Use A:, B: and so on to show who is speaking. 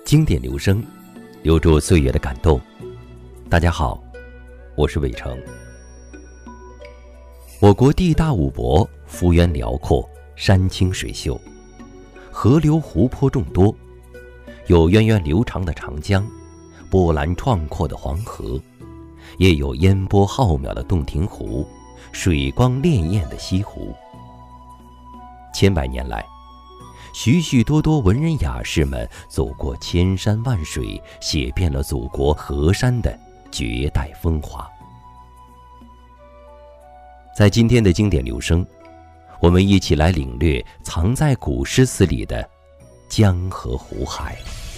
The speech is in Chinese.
A: 经典留声，留住岁月的感动。大家好，我是伟成。我国地大物博，幅员辽阔，山清水秀，河流湖泊众多，有源远流长的长江，波澜壮阔的黄河，也有烟波浩渺的洞庭湖，水光潋滟的西湖。千百年来，许许多多文人雅士们走过千山万水，写遍了祖国河山的绝代风华。在今天的经典留声，我们一起来领略藏在古诗词里的江河湖海。